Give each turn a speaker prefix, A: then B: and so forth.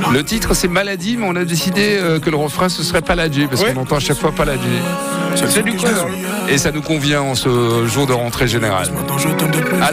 A: Le titre c'est Maladie, mais on a décidé que le refrain ce serait Paladji, parce qu'on entend à chaque fois Paladji.
B: C'est du coup.
A: Et ça nous convient en ce jour de rentrée générale.